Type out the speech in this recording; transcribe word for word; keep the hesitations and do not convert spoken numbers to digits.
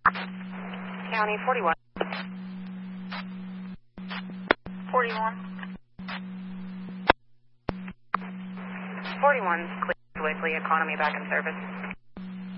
County forty-one. forty-one. forty-one's clear. Weekly economy back in service.